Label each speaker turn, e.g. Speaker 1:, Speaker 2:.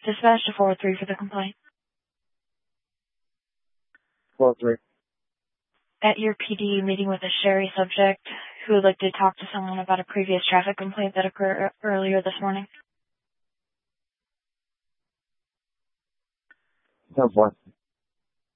Speaker 1: Dispatch to 403 for the complaint.
Speaker 2: 403.
Speaker 1: At your PD meeting with a Sherry subject who would like to talk to someone about a previous traffic complaint that occurred earlier this morning.
Speaker 2: 10-4.